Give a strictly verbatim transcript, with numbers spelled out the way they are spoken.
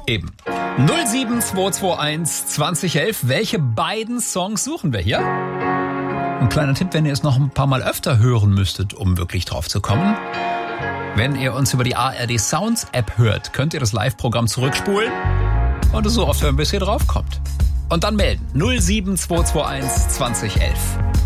Eben. null sieben zwei zwei eins zwanzig elf. Welche beiden Songs suchen wir hier? Ein kleiner Tipp, wenn ihr es noch ein paar Mal öfter hören müsstet, um wirklich drauf zu kommen. Wenn ihr uns über die A R D Sounds App hört, könnt ihr das Live-Programm zurückspulen und es so oft hören, bis ihr drauf kommt. Und dann melden. null sieben zwei zwei eins zwanzig elf.